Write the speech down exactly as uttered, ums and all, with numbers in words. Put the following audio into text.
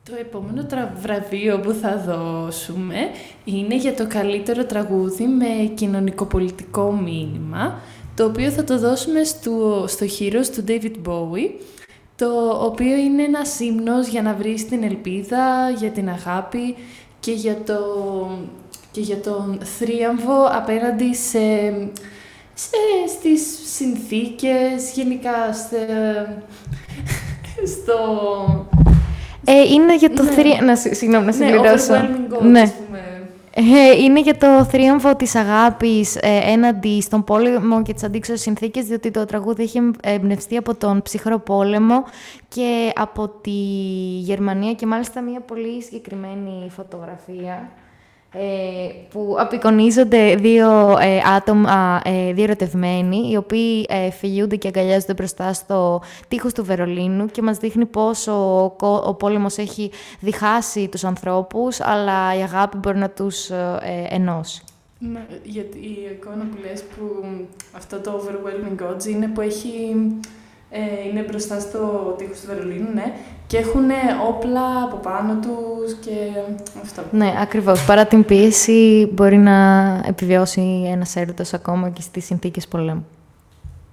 Το επόμενο τρα... βραβείο που θα δώσουμε είναι για το καλύτερο τραγούδι με κοινωνικοπολιτικό μήνυμα, το οποίο θα το δώσουμε στο, στο Heroes του David Bowie, το οποίο είναι ένας ύμνος για να βρεις την ελπίδα, για την αγάπη και για, το, και για τον θρίαμβο απέναντι σε, σε, στις συνθήκες, γενικά σε, στο... Ε, είναι για το ναι. θρίαμβο... Να, συγγνώμη, να ναι, συμπληρώσω. overwhelming goals, ναι. ας πούμε. Ε, είναι για το θρίαμβο της αγάπης ε, έναντι στον πόλεμο και τις αντίξωες συνθήκες, διότι το τραγούδι έχει εμπνευστεί από τον ψυχρό πόλεμο και από τη Γερμανία και μάλιστα μια πολύ συγκεκριμένη φωτογραφία ε, που απεικονίζονται δύο ε, άτομα, ε, δύο ερωτευμένοι, οι οποίοι ε, φιλιούνται και αγκαλιάζονται μπροστά στο τείχος του Βερολίνου και μας δείχνει πώς ο, ο πόλεμος έχει διχάσει τους ανθρώπους, αλλά η αγάπη μπορεί να τους ε, ενώσει. Ναι, γιατί η εικόνα που λες, που αυτό το overwhelming gods είναι που έχει, ε, είναι μπροστά στο τείχος του Βερολίνου, ναι, και έχουν όπλα από πάνω τους και αυτό. Ναι, ακριβώς. Παρά την πίεση μπορεί να επιβιώσει ένας έρωτας ακόμα και στις συνθήκες πολέμου.